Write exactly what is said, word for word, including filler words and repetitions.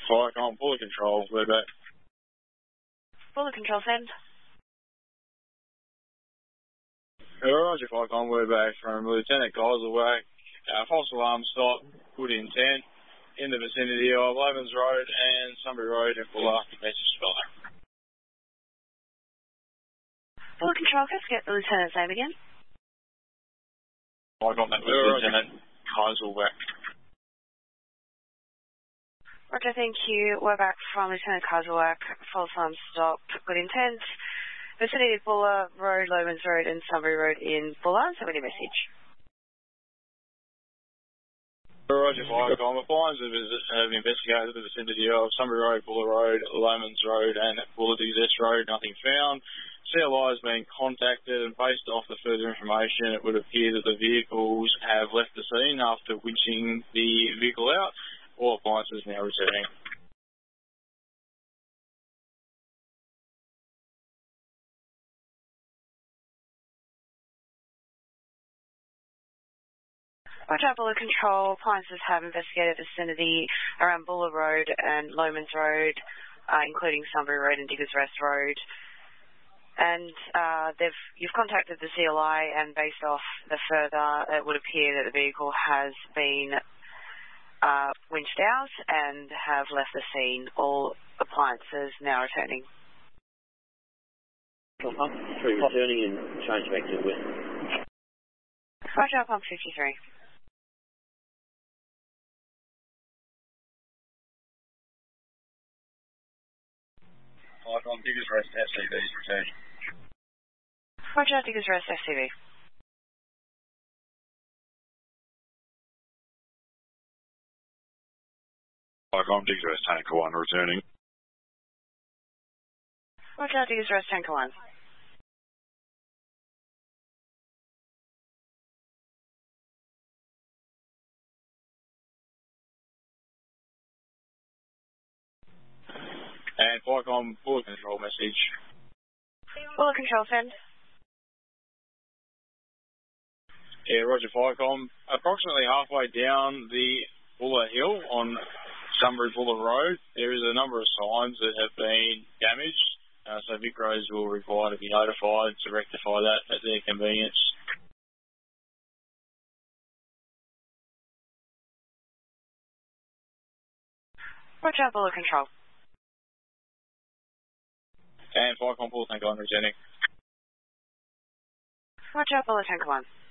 Flycom, Bullet Control, we're back. Bullet Control, send. Roger, Flycom, we're back from Lieutenant Geiselwack. Uh, false alarm stop, good intent, in the vicinity of Lomans Road and Sunbury Road in Buller, message spelling. Bullet Control, can I get the Lieutenant's name again? Flycom, that was Lieutenant Geiselwack. Roger, thank you. We're back from Lieutenant Geiselwack. False alarm stop, good intent. Vicinity of Buller Road, Lomans Road and Sunbury Road in Buller. So, any message? Roger, Flycom. Appliance have investigated the vicinity of Sunbury Road, Buller Road, Lomans Road and Buller Exist Road. Nothing found. C L I has been contacted and based off the further information, it would appear that the vehicles have left the scene after winching the vehicle out. All appliances now returning. Roger, Bullet Control. Appliances have investigated the vicinity around Buller Road and Lomans Road, uh, including Sunbury Road and Diggers Rest Road. And uh, they've you've contacted the C L I, and based off the further, it would appear that the vehicle has been Uh, winched out and have left the scene. All appliances now returning. Three returning and change back to west. Roger, pump fifty-three. Flycom, Diggers Rest F C V's returning. Roger, Diggers Rest F C V. Flycom, Diggers Rest Tanker one returning. Roger, Diggers Rest Tanker one. And Flycom, Bullet Control message. Bullet Control, send. Yeah, Roger, Flycom. Approximately halfway down the Buller Hill on Sunbury Buller Road, there is a number of signs that have been damaged, uh, so VicRoads will require to be notified to rectify that at their convenience. Roger, Bullet Control. And Flycom, Bullet Tanker one returning. Roger, Bullet Tanker one.